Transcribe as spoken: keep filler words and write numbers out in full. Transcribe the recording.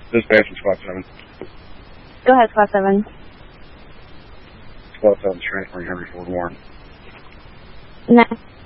This is Bass from Squad seven. Go ahead, Squad seven. Squad seven, transferring Henry Ford Warren. Nah.